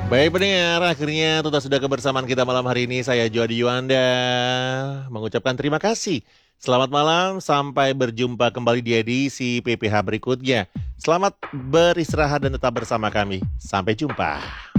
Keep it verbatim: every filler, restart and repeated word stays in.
Baik pendengar, akhirnya tuntas sudah kebersamaan kita malam hari ini. Saya Jody Yuanda mengucapkan terima kasih. Selamat malam, sampai berjumpa kembali di edisi P P H berikutnya. Selamat beristirahat dan tetap bersama kami. Sampai jumpa.